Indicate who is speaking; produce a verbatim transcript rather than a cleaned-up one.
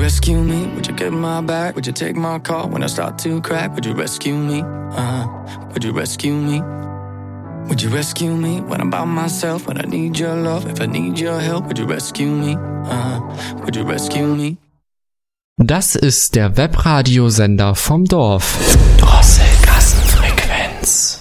Speaker 1: rescue me? Would you get my back? Would you take my call when I start to crack? Would you rescue me? Uh-huh. Would you rescue me? Would you rescue me when I'm by myself? When I need your love, if I need your help, would you rescue me? Uh-huh. Would you rescue me?
Speaker 2: Das ist der Webradiosender vom Dorf.
Speaker 3: Drosselgassenfrequenz.